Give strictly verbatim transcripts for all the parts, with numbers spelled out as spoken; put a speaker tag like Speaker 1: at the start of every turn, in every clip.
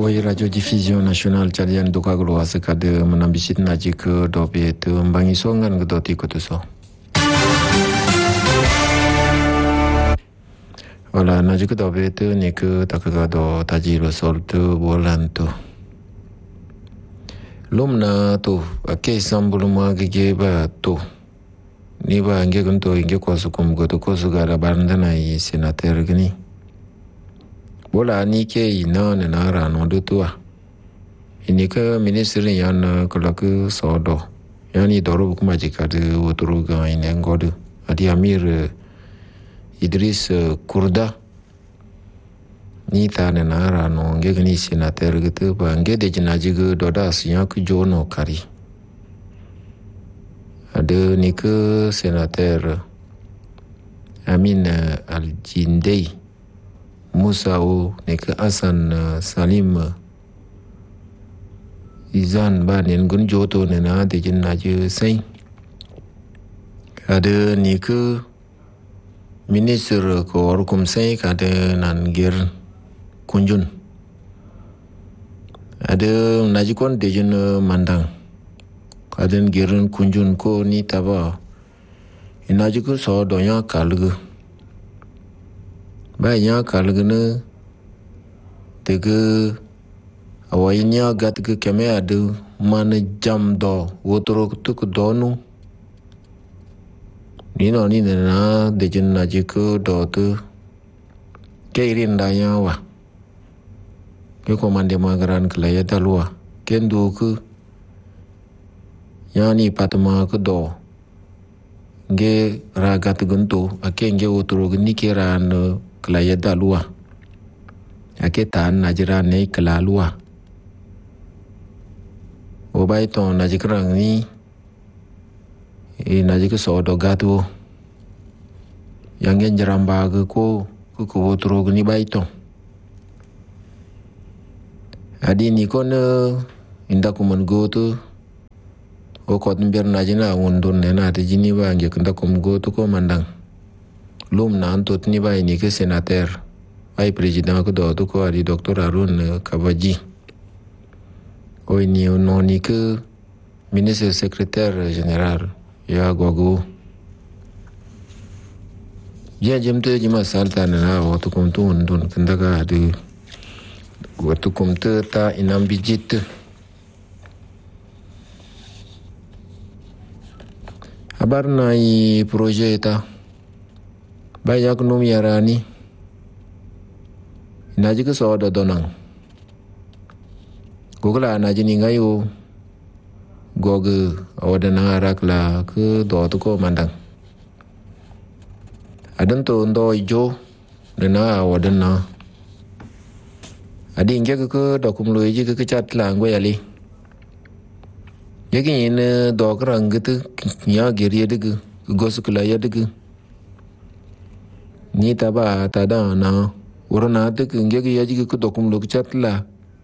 Speaker 1: Oui, radiodiffusion nationale tchadienne Dokaglo a sekade menambisit najik dobe te mbangi songan gedoti kutuso. Voilà, najik dobe te nik takagado tajiro sorte volanto. Lumna to ake sambuluma gege ba to. Ni ba nge gunto nge kwasu kum goto kosu gara barndana yi senateur gni. Bola ni ke ina na nara no do tua. Ini ke ministri yan kelak sodo. Yani doro kuma jika de woturu ga ina ngodo. Adi Amir Idris Kurda. Ni ta na nara no nge gni senateur gitu ba nge de jinaji ge dodas yang ku jono kari. Ada ni ke senateur Amin Al-Jindei Musao nek Asan Salim Izan ba nen gun joto ne na de jin na je sai ada ni ke minister ko orkum sai ka de nan ger kunjun ada naji kon de jin mandang ka den gerin kunjun ko ni taba inaji ko so do ya kalgu ba nya kalgene tege awainya gat ke keme adu man jam do wotro tuk donu nino ni na de jin na jiku do tu keirin da nya wa ke komande magaran klaya dalwa kendu ku yani patma ku do ge ragat guntu akenge wotro ni keran klaya dalua ake tan najira nei klalua obai ton najikrang ni e najik so do gatu yang gen jaramba ko ko ko wotro ni baito adi ni kon inda kuman goto o ko timber najina wondon nena de jini ba nge kunda kum goto ko mandang lum na antot ni ba ni ke senateur ai president ko do to ko ari doctor Arun Kabaji o ni no ni ke ministre secrétaire général ya gogo ya jemte jima salta na o to kum to ndon kandaga de o to kum te ta inam bijit abar na i projet ta banyak num yarani naji ke so do donang gogla naji ni ngayo gog awdana rakla ke do to ko mandang adan to ndo ijo dena awdana adi nge ke do kum lo ji ke chat la ngo yali yegi ne do krang gitu ya geriye de gosukla ya de ni taba tada na urana de nge ya ji ko dokum lo chatla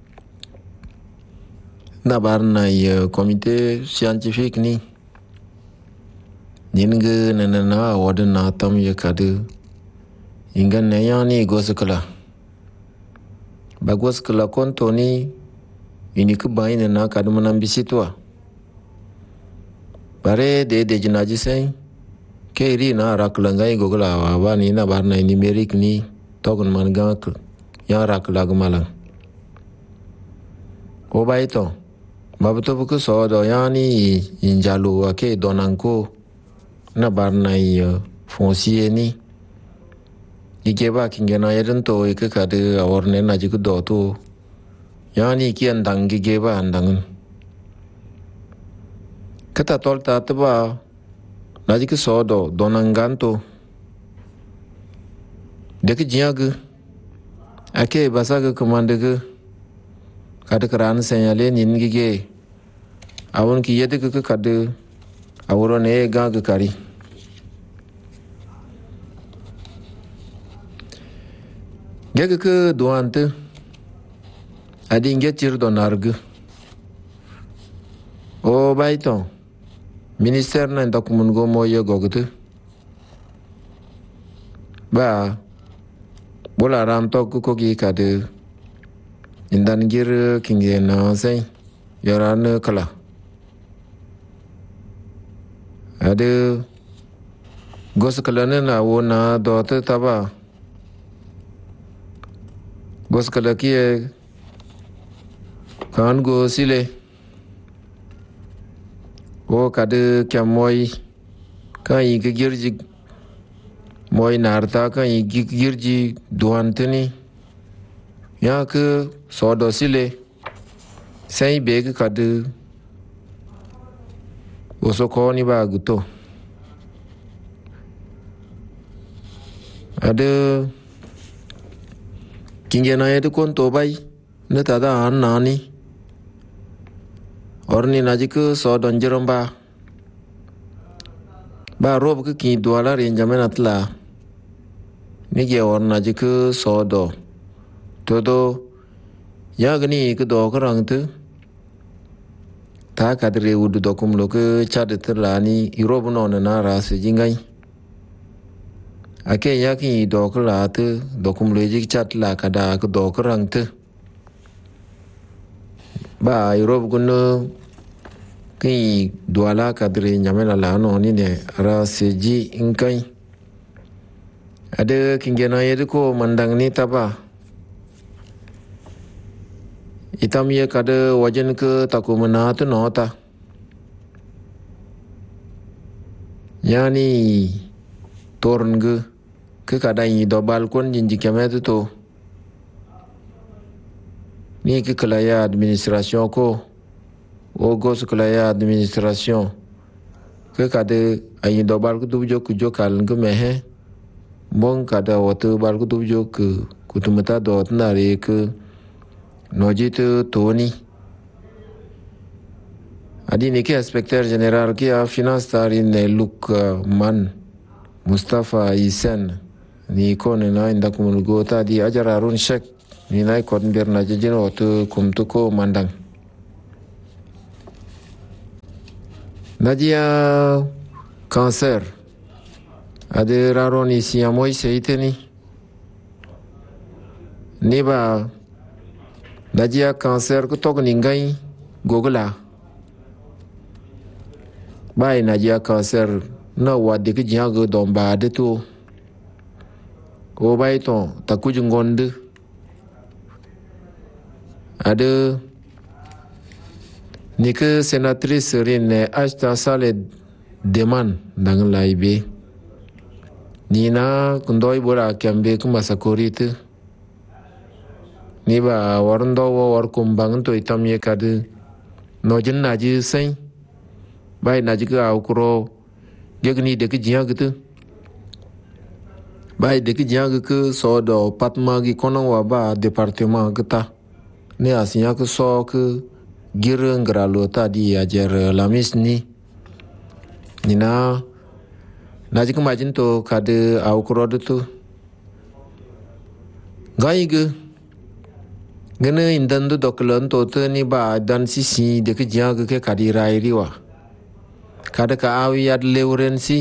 Speaker 1: na bar na ye comité scientifique ni ninge na na wad na tam ye kadu inga ne ya ni goskala ba goskala konto ni ini ku bayin na kadu manam bisitwa bare de de jinaji sai keri na rakla ngai gogla wa ni na bar na numerique ni togun man ga ya rakla gmalang o baito mabuto bu so do yani injalu ake donanko na bar na foncier ni ike ba kingena yeden to ike kade aworne na jiku do to yani ki andang ge ba andang kata tolta tba Naji ke sodo donanganto dek jiag ake basa ke komande ke kad kran senyale nin gige awon ki yede ke kad awro ne ga ke kari gege ke doante adi nge tir donarg o baito ministère na ndak mun go moye gogte ba bola ram tok ko gi kade indan gir kinge na sai yaran kala ade gos kala ne na wona do ta taba gos kala ki kan go sile o kade kyamoy kan yi girji moy narta kan yi girji duanteni ya ke sodo sile sai beg kade oso ko ni ba guto ade kinge na yede kon to bai ne tada an nani orni najik so don jeromba ba rob ke ki dola re jamen atla ni ge or najik so do todo yagni ke do krang tu ta kadre ud do kum lo ke chad trlani rob no na ra se jingai ake yaki do kla tu do kum lo jik chat la kada ke do krang tu ba rob gun ki duala kadre nyamela la no ni ne ra seji inkai ade kingena yede ko mandang ni taba itam ye kada wajan ke takumana tu nota yani torn ge ke kada yi do balkon jinji kemet to ni ke kelaya administration ko o gos kelaya administration ke kade ayi do bal ku dubjo ku jokal nge mehe bon kada wotu bal ku dubjo ku kutumata do tnare ke nojit toni adi ni ke inspecteur general ki a finance tari ne luk man Mustafa Isen ni kone na inda kumulgo ta di ajara run shek ni nai kon ber na jejino wotu kumtu ko mandang Nadia cancer ade raron isi amoy seiteni ni ba Nadia cancer ko tok ningai gogla bai Nadia cancer na wadi ke jago domba de to ko bai to takuj ngonde ade ni ke sénatrice Rine Ashta Saleh Deman dang laibe ni na kundoi bora kambe kuma sakorite ni ba warndo wo war kumbang to itam ye kadu no jin naji sai bai naji ga ukro gegni de ke jiya gitu bai de ke jiya ke so do patma gi kono wa ba département gita ne asinya ke so ke gireng gralo tadi ajar lamis ni nina naji ke majin to kade ukro de tu gai ge gene indan do doklan to te ni ba dan sisi de ke jiya ke kadi rai riwa kada ka awi ad leurensi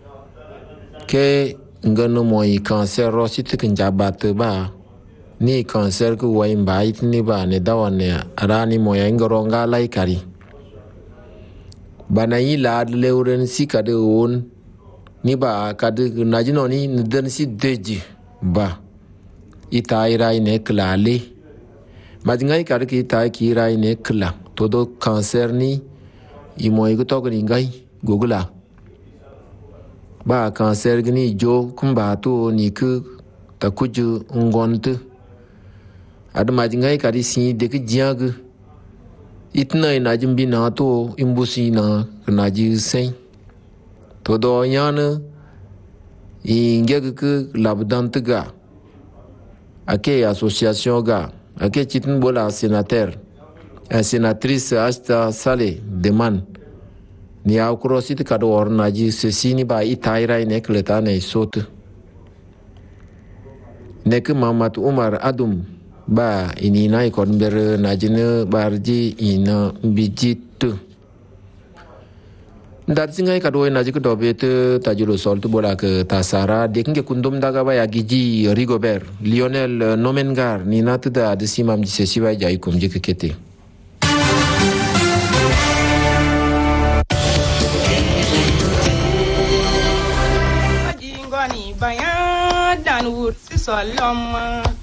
Speaker 1: ke ngano moy cancer rosit ke njabat ba ni cancer ku wai mbait ni ba ne dawane arani moy ngoronga lai kari banai la ad leurensi kada on ni ba kada najino ni ndan si deji ba itai rai ne klale majngai kada ki tai ki rai ne kla todo cancer ni imoy ko tok ni ngai gogula ba cancer gni jo kumba to ni ku takuju ngonte adma jingai kari si de ke jiag itna ina jimbi na to imbusi na na ji sei to do yana inge ke labdan tga ake association ga ake chitin bola sénateur a sénatrice Ashta Saleh Deman ni a krosit kado ornaji sesini ba itaira ne kleta ne sot ne ke Mamat Umar Adum ba ini na ikon ber najine barji ina bijit Ndar singai ka do na jiko do bete ta jilo sol tu bola ke tasara de kinge kundum daga ba ya giji Rigobert Lionel Nomengar ni natu da de simam di sesiwa jai kum jike kete
Speaker 2: Ajingoni bayan dan wur si solom